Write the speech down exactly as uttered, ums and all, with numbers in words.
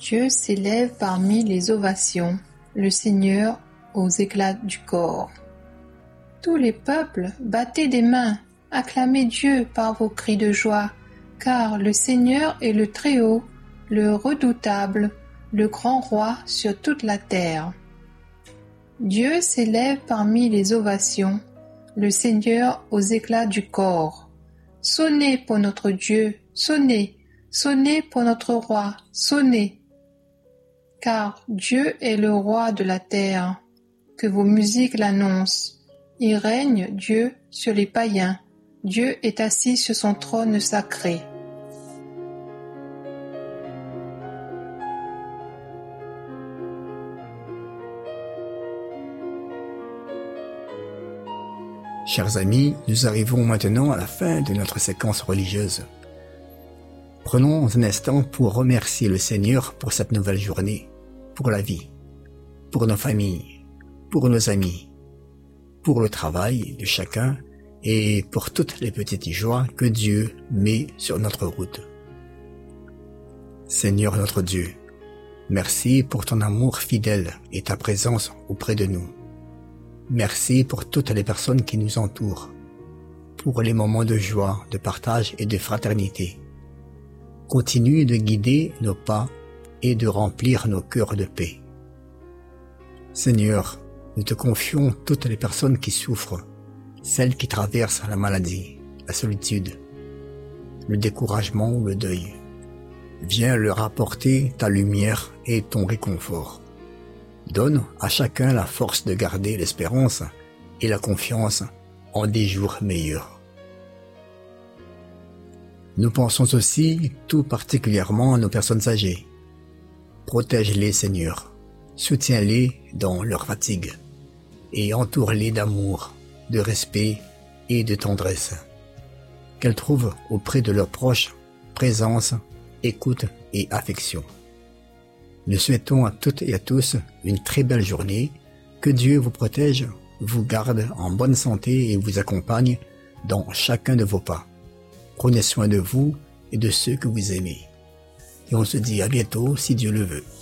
Dieu s'élève parmi les ovations, le Seigneur aux éclats du corps. Tous les peuples, battez des mains, acclamez Dieu par vos cris de joie, car le Seigneur est le Très-Haut, le redoutable, le grand roi sur toute la terre. Dieu s'élève parmi les ovations, le Seigneur aux éclats du corps. Sonnez pour notre Dieu, sonnez, sonnez pour notre roi, sonnez. Car Dieu est le roi de la terre, que vos musiques l'annoncent. Il règne, Dieu, sur les païens. Dieu est assis sur son trône sacré. Chers amis, nous arrivons maintenant à la fin de notre séquence religieuse. Prenons un instant pour remercier le Seigneur pour cette nouvelle journée, pour la vie, pour nos familles, pour nos amis, pour le travail de chacun et pour toutes les petites joies que Dieu met sur notre route. Seigneur notre Dieu, merci pour ton amour fidèle et ta présence auprès de nous. Merci pour toutes les personnes qui nous entourent, pour les moments de joie, de partage et de fraternité. Continue de guider nos pas et de remplir nos cœurs de paix. Seigneur, nous te confions toutes les personnes qui souffrent, celles qui traversent la maladie, la solitude, le découragement ou le deuil. Viens leur apporter ta lumière et ton réconfort. Donne à chacun la force de garder l'espérance et la confiance en des jours meilleurs. Nous pensons aussi tout particulièrement à nos personnes âgées. Protège-les, Seigneur. Soutiens-les dans leur fatigue et entoure-les d'amour, de respect et de tendresse. Qu'elles trouvent auprès de leurs proches présence, écoute et affection. Nous souhaitons à toutes et à tous une très belle journée. Que Dieu vous protège, vous garde en bonne santé et vous accompagne dans chacun de vos pas. Prenez soin de vous et de ceux que vous aimez. Et on se dit à bientôt si Dieu le veut.